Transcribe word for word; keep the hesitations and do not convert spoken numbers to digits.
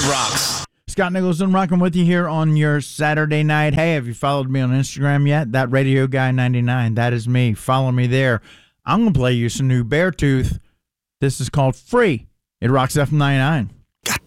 rocks. Scott Nicholson rocking with you here on your Saturday night. Hey, have you followed me on Instagram yet? That Radio Guy ninety-nine. That is me. Follow me there. I'm going to play you some new Beartooth. This is called Free. It rocks F M ninety-nine.